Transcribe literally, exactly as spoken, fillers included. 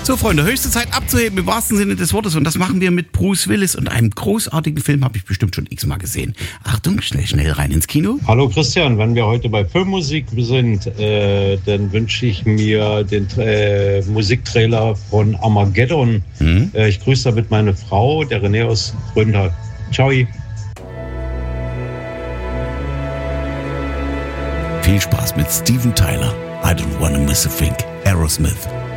So, Freunde, höchste Zeit abzuheben im wahrsten Sinne des Wortes. Und das machen wir mit Bruce Willis und einem großartigen Film, habe ich bestimmt schon x-mal gesehen. Achtung, schnell, schnell rein ins Kino. Hallo Christian, wenn wir heute bei Filmmusik sind, äh, dann wünsche ich mir den äh, Musiktrailer von Armageddon. Mhm. Äh, ich grüße damit meine Frau, der René aus Gründal. Ciao. Viel Spaß mit Steven Tyler. I don't wanna miss a thing. Aerosmith.